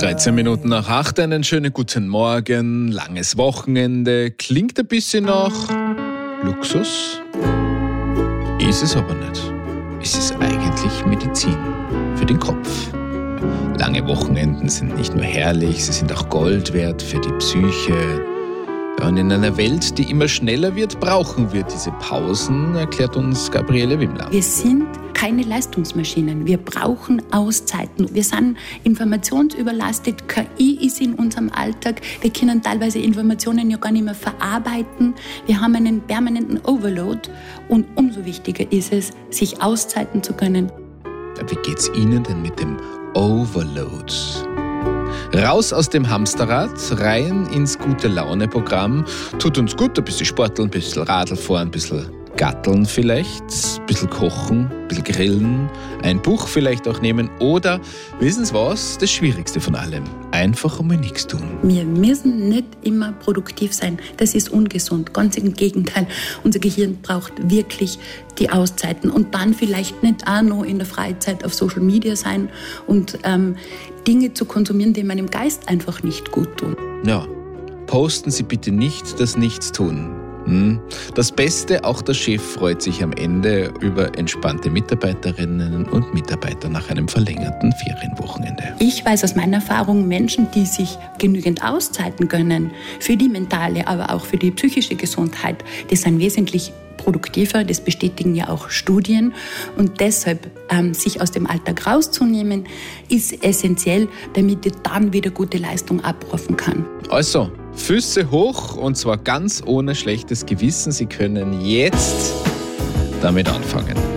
13 Minuten nach 8, einen schönen guten Morgen, langes Wochenende, klingt ein bisschen nach Luxus, ist es aber nicht. Es ist eigentlich Medizin für den Kopf. Lange Wochenenden sind nicht nur herrlich, sie sind auch Gold wert für die Psyche. Ja, und in einer Welt, die immer schneller wird, brauchen wir diese Pausen, erklärt uns Gabriele Wimler. Wir sind keine Leistungsmaschinen. Wir brauchen Auszeiten. Wir sind informationsüberlastet. KI ist in unserem Alltag. Wir können teilweise Informationen ja gar nicht mehr verarbeiten. Wir haben einen permanenten Overload. Und umso wichtiger ist es, sich auszeiten zu können. Wie geht's Ihnen denn mit dem Overload? Raus aus dem Hamsterrad, rein ins Gute-Laune-Programm. Tut uns gut, ein bisschen sporteln, ein bisschen Radl fahren, ein bisschen gatteln vielleicht, ein bisschen kochen, ein bisschen grillen, ein Buch vielleicht auch nehmen oder, wissen Sie was, das Schwierigste von allem, einfach einmal nichts tun. Wir müssen nicht immer produktiv sein, das ist ungesund, ganz im Gegenteil. Unser Gehirn braucht wirklich die Auszeiten und dann vielleicht nicht auch noch in der Freizeit auf Social Media sein und Dinge zu konsumieren, die meinem Geist einfach nicht gut tun. Ja, posten Sie bitte nicht das Nichtstun. Das Beste, auch der Chef freut sich am Ende über entspannte Mitarbeiterinnen und Mitarbeiter nach einem verlängerten Ferienwochenende. Ich weiß aus meiner Erfahrung, Menschen, die sich genügend Auszeiten gönnen, für die mentale, aber auch für die psychische Gesundheit, die sind wesentlich produktiver, das bestätigen ja auch Studien. Und deshalb sich aus dem Alltag rauszunehmen, ist essentiell, damit ich dann wieder gute Leistung abrufen kann. Also, Füße hoch und zwar ganz ohne schlechtes Gewissen. Sie können jetzt damit anfangen.